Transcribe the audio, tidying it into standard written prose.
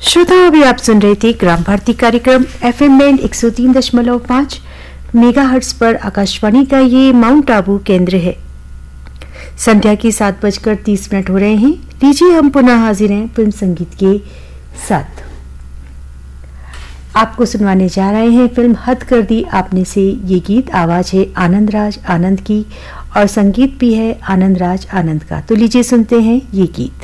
श्रोता, अभी आप सुन रहे थे ग्राम भारती कार्यक्रम एफएम बैंड 103.5 मेगाहर्ट्ज पर आकाशवाणी का ये माउंट आबू केंद्र है। संध्या की 7:30 हो रहे हैं। लीजिए हम पुनः हाजिर हैं फिल्म संगीत के साथ। आपको सुनवाने जा रहे हैं फिल्म हद कर दी आपने से। ये गीत आवाज है आनंद राज आनंद की और संगीत भी है आनंद राज आनंद का। तो लीजिए सुनते हैं ये गीत।